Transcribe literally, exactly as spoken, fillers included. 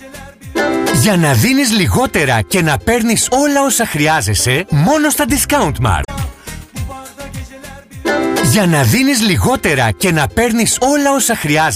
Για να δίνεις λιγότερα και να παίρνεις όλα όσα χρειάζεσαι, μόνο στα Discount Mart. Για να δίνεις λιγότερα και να παίρνεις όλα όσα χρειάζεσαι.